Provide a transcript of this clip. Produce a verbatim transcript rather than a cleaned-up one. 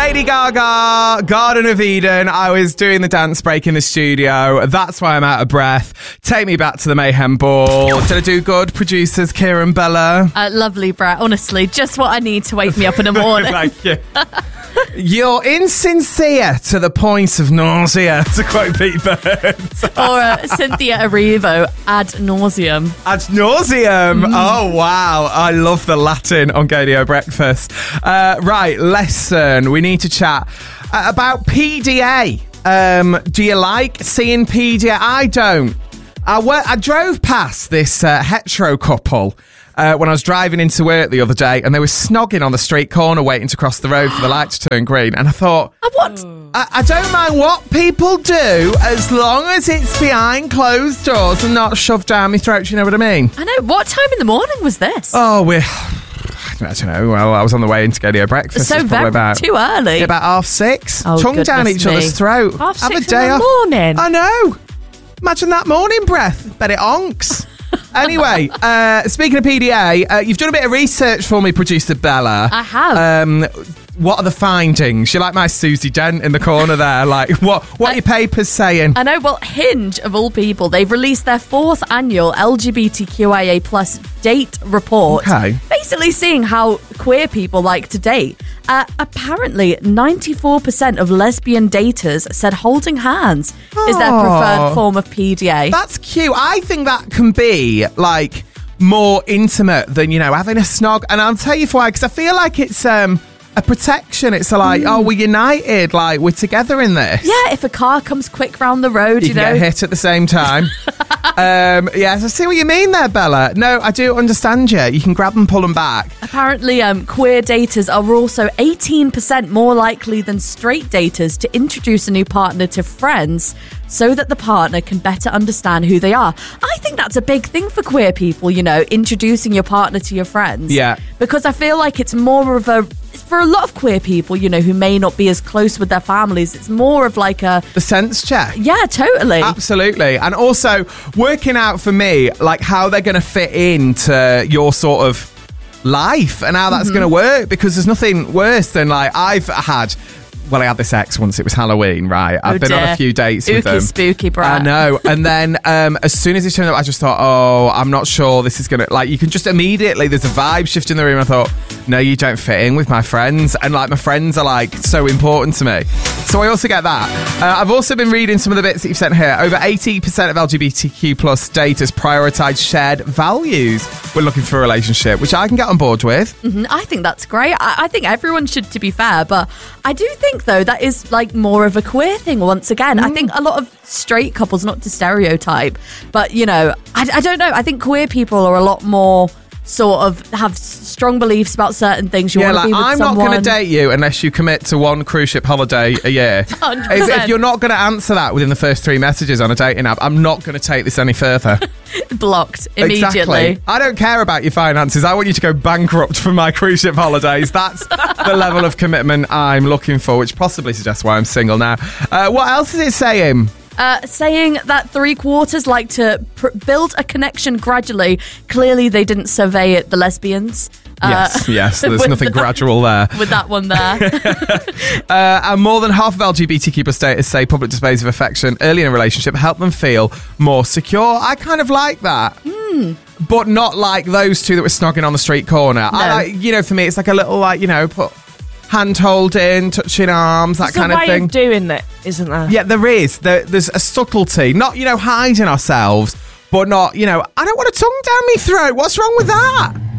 Lady Gaga, Garden of Eden. I was doing the dance break in the studio. That's why I'm out of breath. Take me back to the Mayhem Ball. Did I do good, producers Kieran, Bella? Uh, lovely, Brett. Honestly, just what I need to wake me up in the morning. Thank you. You're insincere to the point of nausea, to quote Pete Burns. Or uh, Cynthia Erivo, ad nauseum. Ad nauseum. Mm. Oh, wow. I love the Latin on Gadio Breakfast. Uh, right, lesson. We need to chat uh, about P D A. Um, do you like seeing P D A? I don't. I, went, I drove past this uh, hetero couple Uh, when I was driving into work the other day, and they were snogging on the street corner waiting to cross the road for the light to turn green. And I thought, what? I, I don't mind what people do as long as it's behind closed doors and not shoved down my throat. You know what I mean? I know. What time in the morning was this? Oh, we're... I don't know. Well, I was on the way into Gadio Breakfast. So very about, too early. About half six. Oh, tongue down each me. other's throat. Half Have six a day in the off. morning. I know. Imagine that morning breath. Bet it onks. Anyway, uh, speaking of P D A, uh, you've done a bit of research for me, producer Bella. I have. Um, what are the findings? You're like my Susie Dent in the corner there. Like, what, what I, are your papers saying? I know, well, Hinge, of all people, they've released their fourth annual L G B T Q I A plus date report. Okay. Basically seeing how queer people like to date. Uh, apparently, ninety-four percent of lesbian daters said holding hands oh, is their preferred form of P D A. That's cute. I think that can be, like, more intimate than, you know, having a snog. And I'll tell you why, because I feel like it's... um. a protection. It's like, mm. oh, we're united. Like, we're together in this. Yeah, if a car comes quick round the road, you, you know. get hit at the same time. um, yes, I see what you mean there, Bella. No, I do understand you. You can grab and pull them back. Apparently, um, queer daters are also eighteen percent more likely than straight daters to introduce a new partner to friends so that the partner can better understand who they are. I think that's a big thing for queer people, you know, introducing your partner to your friends. Yeah. Because I feel like it's more of a... For a lot of queer people, you know, who may not be as close with their families, it's more of like a... The sense check. Yeah, totally. Absolutely. And also working out for me, like, how they're going to fit into your sort of life and how that's mm-hmm. going to work, because there's nothing worse than, like, I've had... Well, I had this ex once. It was Halloween, right? I've oh been dear. on a few dates Ooky with them. Spooky, brat. I know. And then um, as soon as it turned up, I just thought, oh, I'm not sure this is going to... Like, you can just immediately... There's a vibe shift in the room. I thought, no, you don't fit in with my friends. And, like, my friends are, like, so important to me. So I also get that. Uh, I've also been reading some of the bits that you've sent here. Over eighty percent of L G B T Q plus daters prioritise shared values when looking for a relationship, which I can get on board with. Mm-hmm. I think that's great. I, I think everyone should, to be fair. But I do think, though, that is, like, more of a queer thing once again. Mm. I think a lot of straight couples, not to stereotype, but, you know, I, I don't know. I think queer people are a lot more... sort of have strong beliefs about certain things. You yeah, want like, to be with I'm someone. not going to date you unless you commit to one cruise ship holiday a year. one hundred if, percent. if you're not going to answer that within the first three messages on a dating app, I'm not going to take this any further. Blocked immediately. Exactly. I don't care about your finances. I want you to go bankrupt for my cruise ship holidays. That's the level of commitment I'm looking for, which possibly suggests why I'm single now. Uh, what else is it saying? Uh, saying that three quarters like to pr- build a connection gradually. Clearly, they didn't survey it, the lesbians. Yes, uh, yes, there's nothing that, gradual there. With that one there. uh, and more than half of L G B T Q plus daters say public displays of affection early in a relationship help them feel more secure. I kind of like that. Mm. But not like those two that were snogging on the street corner. No. I like, you know, for me, it's like a little, like, you know, put... hand holding, touching arms, that There's kind a of way thing. Of doing that, isn't there? Yeah, there is. There, there's a subtlety. Not, you know, hiding ourselves, but not, you know, I don't want a tongue down my throat. What's wrong with that?